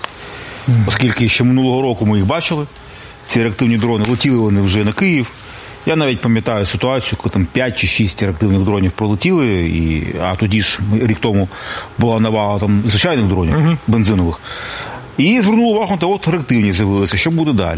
Оскільки ще минулого року ми їх бачили, ці реактивні дрони, летіли вони вже на Київ. Я навіть пам'ятаю ситуацію, коли там п'ять чи шість реактивних дронів пролетіли, і, а тоді ж рік тому була навала там звичайних дронів, uh-huh. бензинових. І звернули увагу на те, от реактивні з'явилися, що буде далі.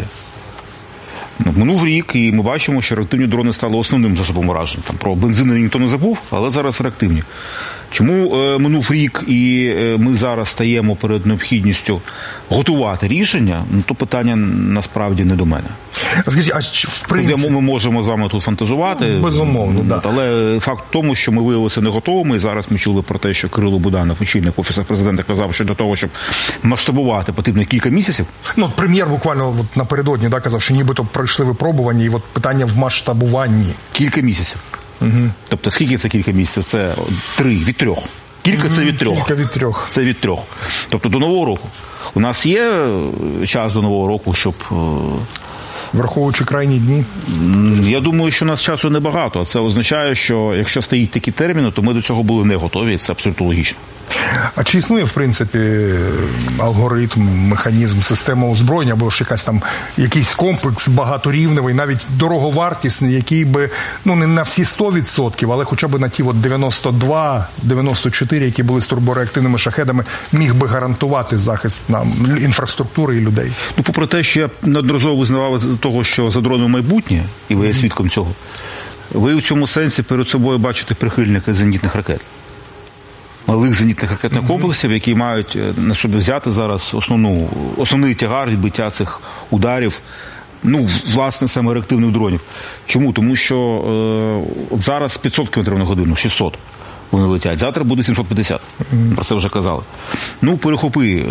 Минув рік, і ми бачимо, що реактивні дрони стали основним засобом ураження. Там про бензини ніхто не забув, але зараз реактивні. Чому е, минув рік і е, ми зараз стаємо перед необхідністю готувати рішення, ну, то питання насправді не до мене. Скажіть, а в принципі... Ми можемо з вами тут фантазувати. Ну, безумовно, да. Але факт в тому, що ми виявилися не готовими, і зараз ми чули про те, що Кирило Буданов, очільник Офісу Президента, казав, що для того, щоб масштабувати, потрібно кілька місяців. Ну, прем'єр буквально от напередодні да, казав, що нібито пройшли випробування, і от питання в масштабуванні. Кілька місяців. Угу. Тобто, скільки це кілька місяців? Це три, від трьох. Кілька це від трьох. Кілька від трьох. Це від трьох. Тобто, до Нового року. У нас є час до Нового року, щоб... Враховуючи крайні дні? Я думаю, що у нас часу небагато. Це означає, що якщо стоїть такі терміни, то ми до цього були не готові. Це абсолютно логічно. А чи існує, в принципі, алгоритм, механізм, система озброєння, або ж якась там, якийсь комплекс багаторівневий, навіть дороговартісний, який би, ну, не на всі сто відсотків, але хоча б на ті от дев'яносто два дев'яносто чотири, які були з турбореактивними шахедами, міг би гарантувати захист нам інфраструктури і людей? Ну, попри те, що я неодноразово визнавав того, що за дронами майбутнє, і ви є свідком цього, ви в цьому сенсі перед собою бачите прихильника зенітних ракет. Малих зенітних ракетних комплексів, які мають на собі взяти зараз основну, основний тягар відбиття цих ударів, ну, власне, саме реактивних дронів. Чому? Тому що е, зараз п'ятсот кілометрів на годину, шістсот. вони летять. Завтра буде сімсот п'ятдесят. Mm-hmm. Про це вже казали. Ну, перехопи е-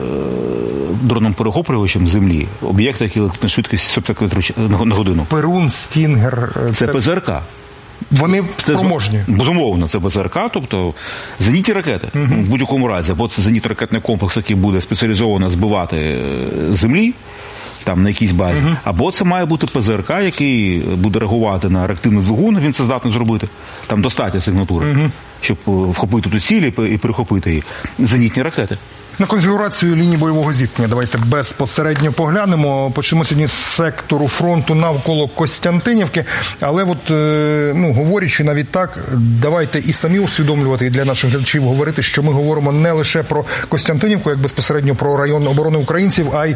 дроном-перехоплювачем землі об'єкт, який летить на швидкість сто п'ятдесят кілометрів на годину. Перун, Стінгер. Це, це ПЗРК. Вони спроможні. Безумовно, це ПЗРК, тобто зенітні ракети. Uh-huh. В будь-якому разі, або це зенітно-ракетний комплекс, який буде спеціалізовано збивати з землі, там на якійсь базі, uh-huh. або це має бути ПЗРК, який буде реагувати на реактивний двигун, він це здатний зробити. Там достатньо сигнатури, uh-huh. щоб вхопити ту ціль і перехопити її. Зенітні ракети. На конфігурацію лінії бойового зіткнення давайте безпосередньо поглянемо. Почнемо сьогодні з сектору фронту навколо Костянтинівки. Але от, ну, говорячи навіть так, давайте і самі усвідомлювати, і для наших глядачів говорити, що ми говоримо не лише про Костянтинівку, як безпосередньо про район оборони українців, а й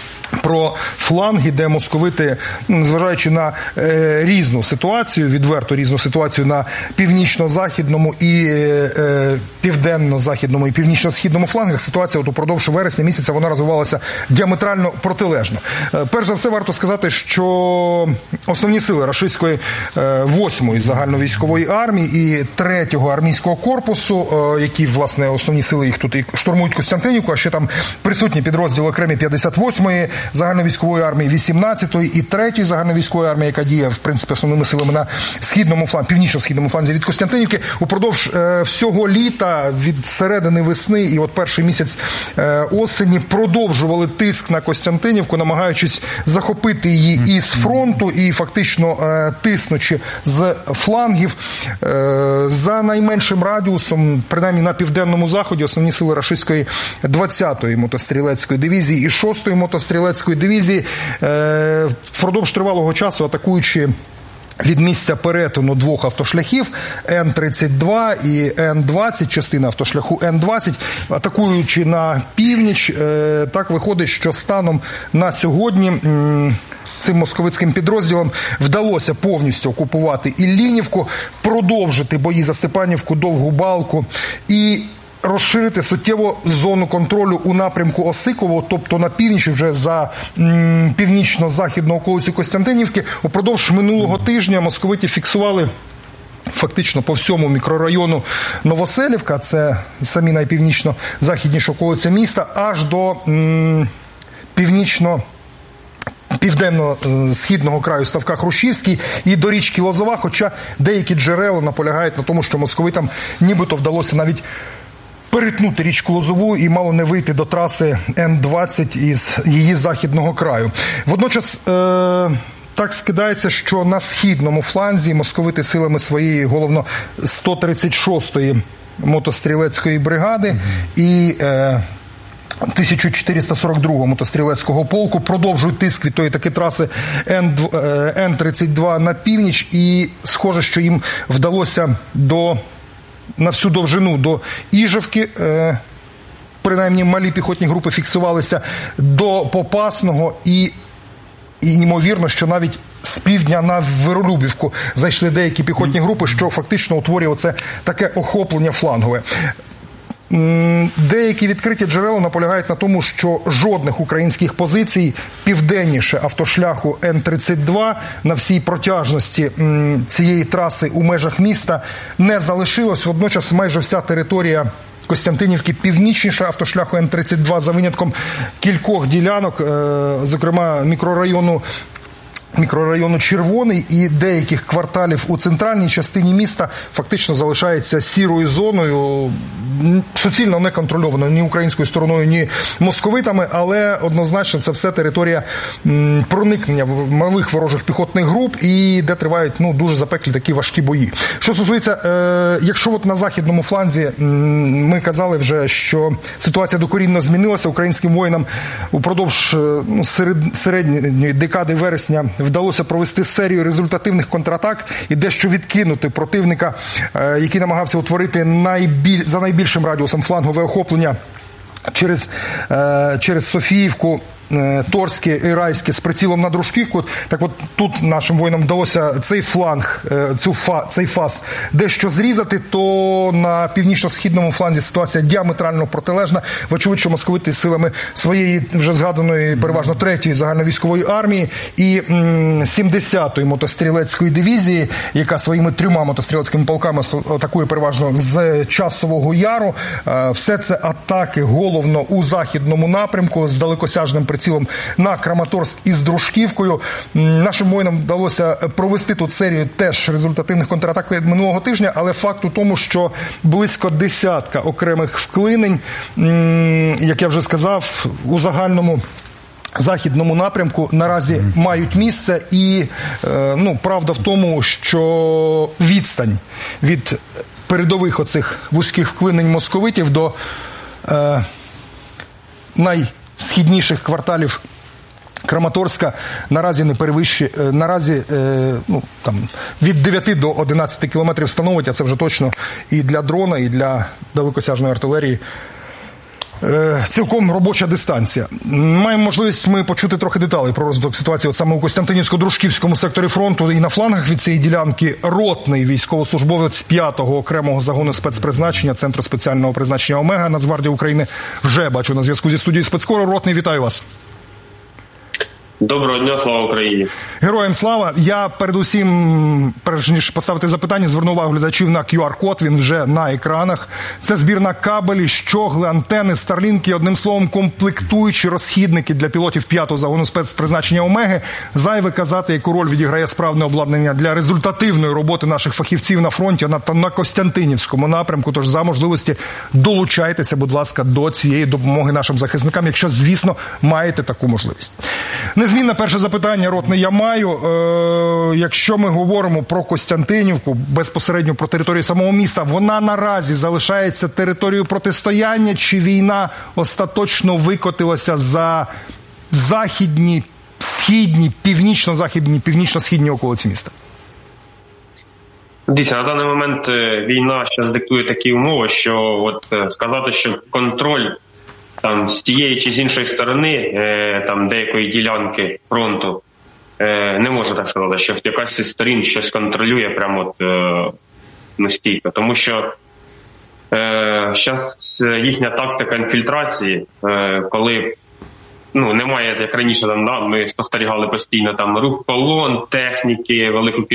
про фланги, де московити, зважаючи на е, різну ситуацію, відверто різну ситуацію на північно-західному і е, південно-західному і північно-східному флангах, ситуація от упродовж вересня місяця вона розвивалася діаметрально протилежно. Е, перш за все варто сказати, що основні сили рашистської е, восьмої загальновійськової армії і третього армійського корпусу, е, які, власне, основні сили їх тут і штурмують Костянтинівку, а ще там присутні підрозділи окремі п'ятдесят восьмої загальновійськової армії, вісімнадцятої і третьої загальновійськової армії, яка діє, в принципі, основними силами на східному фланзі, північно-східному фланзі від Костянтинівки, упродовж е, всього літа, від середини весни і от перший місяць е, осені продовжували тиск на Костянтинівку, намагаючись захопити її із фронту і фактично е, тиснучи з флангів. Е, за найменшим радіусом, принаймні на південному заході, основні сили рашистської двадцятої мотострілецької дивізії і шостої мотострілецької дивізії е, впродовж тривалого часу, атакуючи від місця перетину двох автошляхів Ен тридцять два і Ен двадцять, частина автошляху Ен двадцять, атакуючи на північ, е, так виходить, що станом на сьогодні м- цим московицьким підрозділам вдалося повністю окупувати Іллінівку, продовжити бої за Степанівку, Довгу Балку і розширити суттєво зону контролю у напрямку Осиково, тобто на північ, вже за м, північно-західну околицю Костянтинівки. Упродовж минулого тижня московиті фіксували фактично по всьому мікрорайону Новоселівка, це самі найпівнічно-західніші околиці міста, аж до м, північно південно-східного краю ставка Хрущівський і до річки Лозова, хоча деякі джерела наполягають на тому, що московитам нібито вдалося навіть перетнути річку Лозову і мало не вийти до траси Ен двадцять із її західного краю. Водночас е- так скидається, що на східному фланзі московити силами своєї головно сто тридцять шостої мотострілецької бригади mm-hmm. і е- тисяча чотириста сорок другого мотострілецького полку продовжують тиск від тої таки траси Ен тридцять два на північ, і схоже, що їм вдалося до на всю довжину до Іжевки, е, принаймні малі піхотні групи фіксувалися до Попасного, і, і ймовірно, що навіть з півдня на Виролюбівку зайшли деякі піхотні групи, що фактично утворює оце таке охоплення флангове. Деякі відкриті джерела наполягають на тому, що жодних українських позицій південніше автошляху Ен тридцять два на всій протяжності цієї траси у межах міста не залишилось. Водночас майже вся територія Костянтинівки північніше автошляху Ен тридцять два за винятком кількох ділянок, зокрема мікрорайону мікрорайону Червоний і деяких кварталів у центральній частині міста фактично залишається сірою зоною, суцільно не контрольованою ні українською стороною, ні московитами, але однозначно це все територія м, проникнення малих ворожих піхотних груп і де тривають ну, дуже запеклі такі важкі бої. Що стосується, е, якщо от на західному фланзі м, ми казали вже, що ситуація докорінно змінилася, українським воїнам упродовж ну, серед, середньої декади вересня вдалося провести серію результативних контратак і дещо відкинути противника, е, який намагався утворити найбіль, за найбільшим радіусом флангове охоплення через, е, через Софіївку Торське і Райське з прицілом на Дружківку. Так от тут нашим воїнам вдалося цей фланг, цю фа, цей фас дещо зрізати, то на північно-східному фланзі ситуація діаметрально протилежна. Вочевидь, що московити силами своєї вже згаданої переважно третьої загальновійськової армії і сімдесятої мотострілецької дивізії, яка своїми трьома мотострілецькими полками атакує переважно з Часового Яру. Все це атаки головно у західному напрямку з далекосяжним прицілом на Краматорськ із Дружківкою. Нашим воїнам вдалося провести тут серію теж результативних контратак від минулого тижня, але факт у тому, що близько десятка окремих вклинень, як я вже сказав, у загальному західному напрямку наразі мають місце, і ну, правда в тому, що відстань від передових оцих вузьких вклинень московитів до е, найсхідніших кварталів Краматорська наразі не перевищує, наразі е, ну, там, від дев'яти до одинадцяти кілометрів становить, а це вже точно і для дрона, і для далекосяжної артилерії цілком робоча дистанція. Маємо можливість ми почути трохи деталей про розвиток ситуації от саме у Костянтинівсько-Дружківському секторі фронту і на флангах від цієї ділянки. Ротний військовослужбовець п'ятого окремого загону спецпризначення Центру спеціального призначення «Омега» Нацгвардії України вже бачу на зв'язку зі студією Спецкору. Ротний, вітаю вас. Доброго дня, слава Україні. Героям слава. Я передусім, перш ніж поставити запитання, зверну увагу глядачів на ку ар код, він вже на екранах. Це збір на кабелі, щогли, антени, старлінки, одним словом, комплектуючі розхідники для пілотів п'ятого загону спецпризначення «Омеги». Зайве казати, яку роль відіграє справне обладнання для результативної роботи наших фахівців на фронті, на, на Костянтинівському напрямку. Тож за можливості долучайтеся, будь ласка, до цієї допомоги нашим захисникам, якщо, звісно, маєте таку можливість. Незмінне перше запитання, Ротний, я маю. Е, якщо ми говоримо про Костянтинівку, безпосередньо про територію самого міста, вона наразі залишається територією протистояння, чи війна остаточно викотилася за західні, східні, північно-західні, північно-східні околиці міста? Дійсно, на даний момент війна зараз диктує такі умови, що от сказати, що контроль там з тієї чи з іншої сторони е, там деякої ділянки фронту е, не можу так сказати, що якась із сторін щось контролює прямо от е, настійко, тому що зараз е, їхня тактика інфільтрації, е, коли ну немає, як раніше там, да, ми спостерігали постійно там рух колон, техніки, велику